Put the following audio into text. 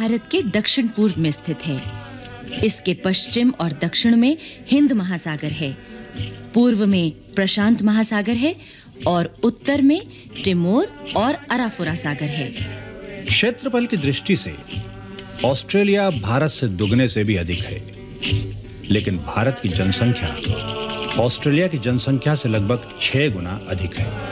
भारत के दक्षिण पूर्व में स्थित है। इसके पश्चिम और दक्षिण में हिंद महासागर है, पूर्व में प्रशांत महासागर है और उत्तर में टिमोर और अराफुरा सागर है। क्षेत्रफल की दृष्टि से ऑस्ट्रेलिया भारत से दुगने से भी अधिक है, लेकिन भारत की जनसंख्या ऑस्ट्रेलिया की जनसंख्या से लगभग 6 गुना अधिक है।